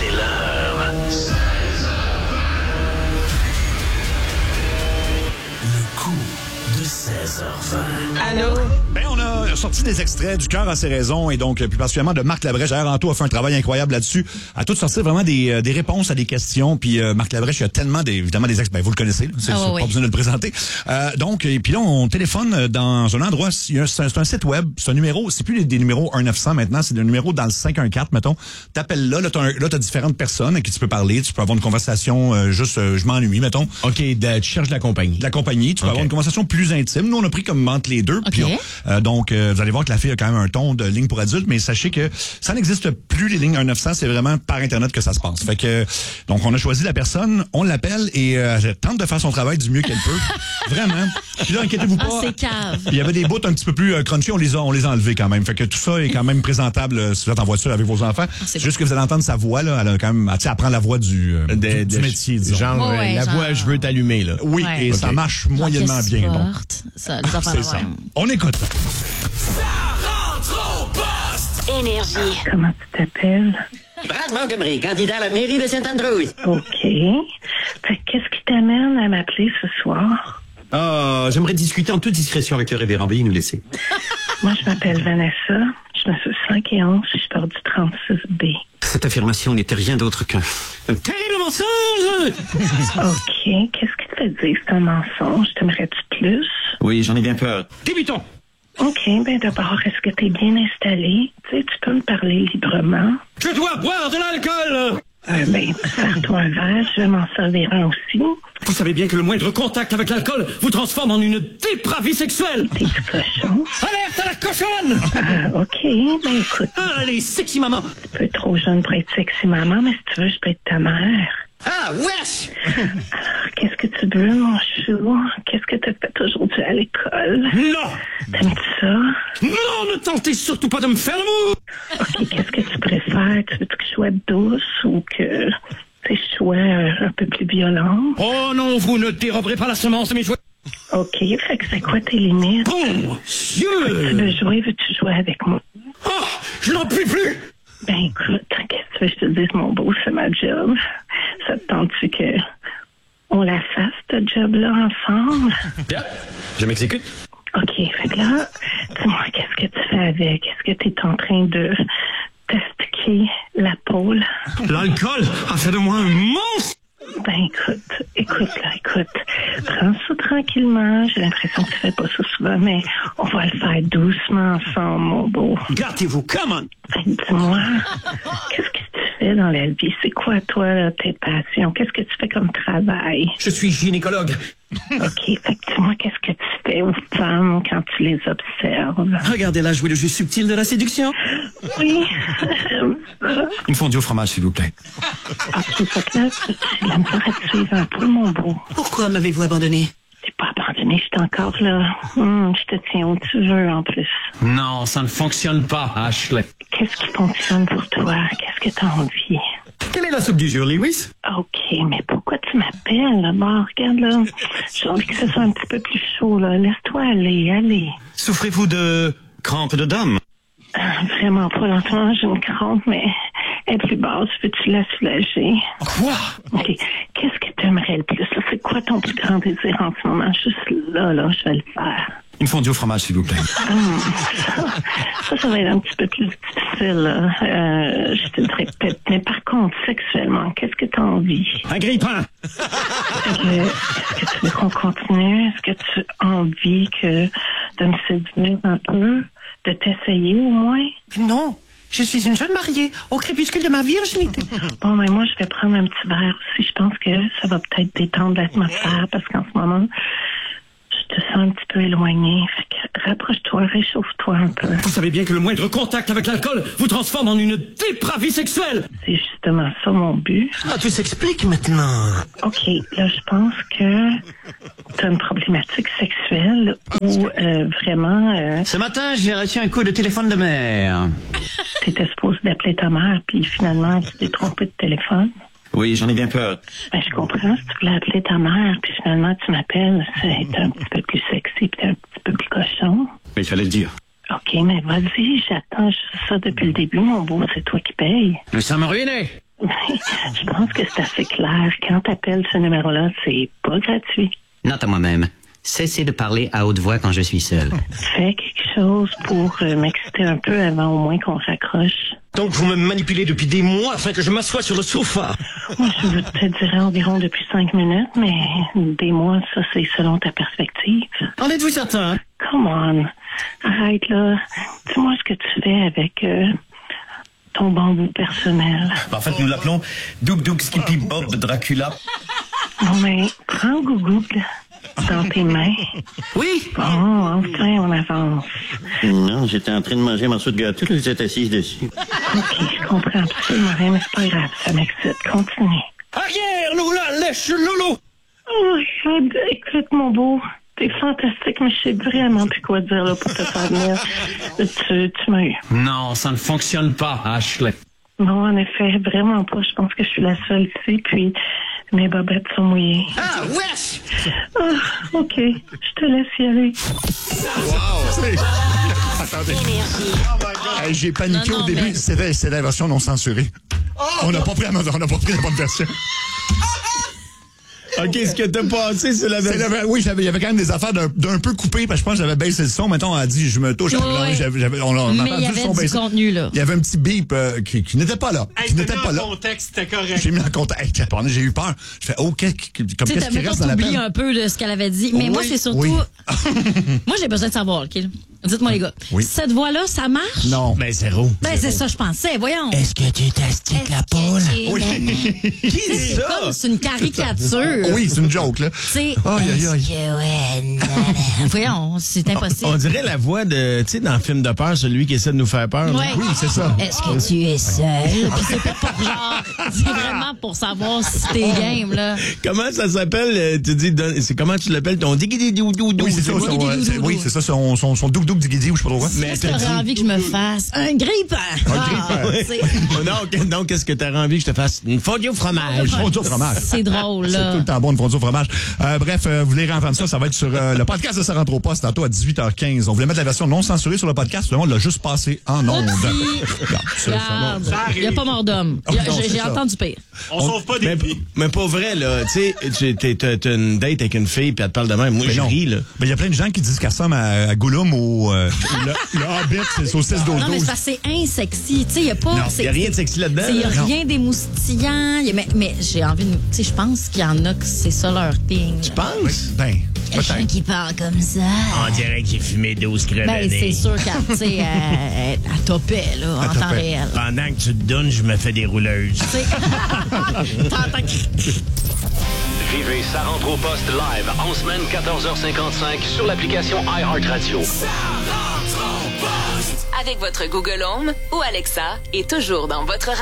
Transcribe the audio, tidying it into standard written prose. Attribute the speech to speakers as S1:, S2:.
S1: C'est l'heure. Le coup de 16h20.
S2: Allô?
S3: Ben, on a sorti des extraits du Cœur a ses raisons et donc plus particulièrement de Marc Labrèche. D'ailleurs, Anto a fait un travail incroyable là-dessus. À tout sortir vraiment des réponses à des questions. Puis Marc Labrèche, il y a tellement évidemment des extraits. Ben, vous le connaissez, là. C'est pas besoin de le présenter. Donc, et puis là, on téléphone dans un endroit. C'est un site web. C'est un numéro. C'est plus des numéros 1-900 maintenant. C'est des numéros dans le 514, mettons. T'appelles là. Là, t'as différentes personnes à qui tu peux parler. Tu peux avoir une conversation je m'ennuie, mettons.
S4: OK, tu cherches de la compagnie.
S3: De la compagnie. Tu peux avoir une conversation plus intime. Nous, on a pris comme entre les deux. Puis donc, vous allez voir que la fille a quand même un ton de ligne pour adultes, mais sachez que ça n'existe plus, les lignes 1-900, c'est vraiment par Internet que ça se passe. Fait que, donc, on a choisi la personne, on l'appelle et elle tente de faire son travail du mieux qu'elle peut. Vraiment. Puis là, inquiétez-vous pas.
S2: C'est cave.
S3: Il y avait des bouts un petit peu plus crunchy, on les a enlevés quand même. Fait que tout ça est quand même présentable si vous êtes en voiture avec vos enfants. Juste que vous allez entendre sa voix, là, elle a quand même, elle prend la voix du métier, disons.
S4: Genre, la voix, je veux t'allumer, là.
S3: Oui, et ça marche moyennement bien. Donc.
S2: Ça,
S3: c'est ça. On écoute.
S5: Énergie.
S6: Comment tu t'appelles?
S5: Brad Montgomery, candidat à la mairie de Saint-Andrews.
S6: OK. Fait que qu'est-ce qui t'amène à m'appeler ce soir?
S7: J'aimerais discuter en toute discrétion avec le révérend. Veuillez nous laisser.
S6: Moi, je m'appelle Vanessa. Je me suis 5 et 11. Je pars du 36B.
S7: Cette affirmation n'était rien d'autre qu'un terrible mensonge!
S6: OK. Qu'est-ce qui te fait dire que c'est un mensonge? T'aimerais-tu plus?
S7: Oui, j'en ai bien peur. Débutons!
S6: OK. Ben d'abord, est-ce que t'es bien installé? Tu sais, tu peux me parler librement.
S7: Je dois boire de l'alcool!
S6: Ben, sers-toi un verre. Je vais m'en servir un aussi.
S7: Vous savez bien que le moindre contact avec l'alcool vous transforme en une dépravie sexuelle!
S6: T'es du cochon.
S7: Alerte à la cochonne!
S6: OK. Ben, écoute.
S7: Allez, sexy maman!
S6: Tu peux être trop jeune pour être sexy maman, mais si tu veux, je peux être ta mère.
S5: Ah, wesh!
S6: Alors, qu'est-ce que tu veux, mon chou? Qu'est-ce que t'as fait aujourd'hui à l'école?
S7: Non!
S6: T'aimes-tu ça?
S7: Non, ne tentez surtout pas de me faire l'amour!
S6: OK, qu'est-ce que tu préfères? Tu veux que je sois douce ou que je sois un peu plus violente?
S7: Oh non, vous ne déroberez pas la semence de mes jouets!
S6: OK, fait que c'est quoi tes limites?
S7: Bon
S6: Tu
S7: Dieu!
S6: veux jouer? Veux-tu jouer avec moi?
S7: Oh, je n'en puis plus!
S6: Ben écoute, qu'est-ce que tu veux que je te dise, mon beau, c'est ma job. Ça te tente-tu que on la fasse, cette job-là, ensemble?
S7: Bien, je m'exécute.
S6: OK, fait que là, dis-moi, qu'est-ce que tu fais avec? Est-ce que tu es en train de t'astiquer la pôle?
S7: L'alcool a fait de moi un monstre!
S6: Ben écoute, prends ça tranquillement. J'ai l'impression que tu fais pas ça souvent, mais on va le faire doucement ensemble, mon beau.
S7: Gardez-vous, come on!
S6: Ben, dis-moi, qu'est-ce que tu fais dans la vie? C'est quoi, toi, là, tes passions? Qu'est-ce que tu fais comme travail?
S7: Je suis gynécologue.
S6: OK, fait que dis-moi, qu'est-ce que tu fais aux femmes quand tu les observes?
S7: Regardez-la jouer le jeu subtil de la séduction.
S6: Oui.
S7: Une fondue au fromage, s'il vous plaît.
S6: OK, fait que là, j'ai la misère à te suivre un peu, mon beau.
S5: Pourquoi m'avez-vous abandonné?
S6: T'es pas abandonné, je suis encore là. Je te tiens où tu veux, en plus.
S7: Non, ça ne fonctionne pas, Ashley.
S6: Qu'est-ce qui fonctionne pour toi? Qu'est-ce que t'as envie?
S7: Quelle est la soupe du jour, Lewis?
S6: OK, mais pourquoi tu m'appelles, là? Bon, regarde, là. J'ai envie que ce soit un petit peu plus chaud, là. Laisse-toi aller, allez.
S7: Souffrez-vous de crampes de dame?
S6: Vraiment pas longtemps, j'ai une crampe, mais elle est plus basse. Peux-tu la soulager?
S7: Quoi?
S6: OK. Qu'est-ce que t'aimerais le plus, là? C'est quoi ton plus grand désir en ce moment? Juste là, je vais le faire.
S7: Une fondue au fromage, s'il vous plaît.
S6: Ça va être un petit peu plus difficile, là. Je te le répète. Mais par contre, sexuellement, qu'est-ce que t'as envie?
S7: Un grille-pain!
S6: Est-ce que tu veux qu'on continue? Est-ce que tu as envie de me séduire un peu? De t'essayer, au moins?
S5: Non, je suis une jeune mariée, au crépuscule de ma virginité.
S6: Bon, mais moi, je vais prendre un petit verre aussi. Je pense que ça va peut-être détendre l'atmosphère, parce qu'en ce moment, je te sens un petit peu éloigné. Fait que rapproche-toi, réchauffe-toi un peu.
S7: Vous savez bien que le moindre contact avec l'alcool vous transforme en une dépravie sexuelle!
S6: C'est justement ça mon but.
S5: Ah, tout s'explique maintenant.
S6: OK, là, je pense que t'as une problématique sexuelle ou vraiment...
S5: Ce matin, j'ai reçu un coup de téléphone de mère.
S6: T'étais supposé d'appeler ta mère, puis finalement, tu t'es trompé de téléphone.
S7: Oui, j'en ai bien peur.
S6: Ben, je comprends. Si tu voulais appeler ta mère, puis finalement, tu m'appelles, c'est un petit peu plus sexy, puis un petit peu plus cochon.
S7: Mais il fallait le dire.
S6: OK, mais vas-y, j'attends juste ça depuis le début, mon beau. C'est toi qui payes.
S5: Nous sommes ruinés.
S6: Je pense que c'est assez clair. Quand t'appelles ce numéro-là, c'est pas gratuit.
S2: Note à moi-même. Cessez de parler à haute voix quand je suis seul.
S6: Fais quelque chose pour m'exciter un peu avant au moins qu'on raccroche.
S7: Donc vous me manipulez depuis des mois afin que je m'assoie sur le sofa.
S6: Moi, je veux te dire environ depuis 5 minutes, mais des mois, ça, c'est selon ta perspective.
S7: En êtes-vous certain?
S6: Come on. Arrête, là. Dis-moi ce que tu fais avec ton bambou personnel.
S8: En fait, nous l'appelons Doug Doug Skippy Bob Dracula.
S6: Non, mais prends Google dans tes mains.
S7: Oui.
S6: Bon, enfin, on avance.
S9: Non, j'étais en train de manger un morceau de gâteau, là, vous êtes assise dessus.
S6: OK, je comprends absolument rien, mais c'est pas grave, ça m'excite. Continue.
S7: Arrière, Lola, lèche, Lolo.
S6: Oh my God, écoute, mon beau, t'es fantastique, mais je sais vraiment plus quoi dire là, pour te faire venir. Tu m'as eu.
S7: Non, ça ne fonctionne pas, Ashley.
S6: Non, en effet, vraiment pas. Je pense que je suis la seule ici, puis mes bobettes sont mouillées.
S7: Ah, wesh!
S6: Ah, OK, je te laisse y aller.
S3: Attendez. Hey, j'ai paniqué au début. Mais... C'est la version non censurée. On n'a pas pris la bonne version.
S4: OK, ce que t'as passé, c'est la version.
S3: Oui, il y avait quand même des affaires d'un peu coupées, parce que je pense que j'avais baissé le son. Mettons, elle a dit, je me touche.
S10: Oui.
S3: On a
S10: mais il y avait
S3: son
S10: du
S3: baissé.
S10: contenu, là.
S3: Il y avait un petit beep qui n'était pas là.
S11: Hey, t'as mis en contexte, c'était correct.
S3: J'ai mis en contexte. J'ai eu peur. Je fais, oh, qu'est-ce qui reste dans la peine?
S10: un peu de ce qu'elle avait dit. Mais moi, c'est surtout...
S3: Oui.
S10: Moi, j'ai besoin de savoir, OK? Dites-moi, les gars.
S3: Oui.
S10: Cette voix-là, ça marche?
S3: Non.
S4: Ben, zéro.
S10: Ben, c'est ça, je pensais. Voyons.
S5: Est-ce que tu t'astiques la poule?
S3: Oui.
S4: Qui dit
S10: C'est
S4: ça?
S10: comme, c'est une caricature.
S3: Oui, c'est une joke, là.
S10: C'est...
S3: Aïe, aïe.
S10: Voyons, c'est impossible.
S4: On dirait la voix de, tu sais, dans le film de peur, celui qui essaie de nous faire peur. là.
S10: Ouais.
S3: Oui, c'est ça.
S10: Est-ce que tu es seul? Puis c'est pas pour genre... C'est vraiment pour savoir si t'es game, là.
S4: Comment ça s'appelle? Tu dis, c'est comment tu l'appelles? Ton digidi-dou-dou-dou.
S3: Oui, c'est ça. Oui, c'est ça, son douk-douk digidi ou je sais pas trop quoi.
S4: Mais
S10: Qu'est-ce que t'aurais envie que je me fasse? Un grippin!
S4: Non, qu'est-ce que t'aurais envie que je te fasse? Une fondue au fromage.
S3: Fondue au fromage.
S10: C'est drôle,
S3: C'est
S10: là.
S3: tout le temps bon, une fondue au fromage. Bref, vous voulez entendre ça va être sur le podcast de Ça rentre au poste, tantôt à 18h15. On voulait mettre la version non censurée sur le podcast, le monde l'a juste passé en ondes.
S10: Regarde, il n'y a pas mort d'homme. J'ai entendu pire.
S11: On sauve pas des vies.
S4: Mais pas vrai, là. Tu sais, t'as une date avec une fille puis elle te parle de même. Moi, je ris, là.
S3: Mais il y a plein de gens qui disent qu'elle ressemble à Gollum ou le Hobbit, c'est au 6 12
S10: Non, mais c'est parce que c'est insexy. Tu sais, il n'y a pas...
S4: Il n'y a rien de sexy là-dedans.
S10: Il n'y a
S4: là.
S10: rien d'émoustillant. Mais j'ai envie de... Tu sais, je pense qu'il y en a que c'est ça leur thing.
S4: Tu penses?
S3: Ben,
S10: Quelqu'un
S3: peut-être.
S10: qui parle comme ça.
S4: On dirait que j'ai fumé 12 crèmes.
S10: Ben, c'est sûr qu'elle, tu sais, elle topait, là, en temps réel.
S4: Pendant que tu te donnes, je me fais des rouleuses.
S10: Tu sais, t'entends...
S12: Vivez Ça rentre au poste live en semaine 14h55 sur l'application iHeartRadio.
S13: Avec votre Google Home ou Alexa et toujours dans votre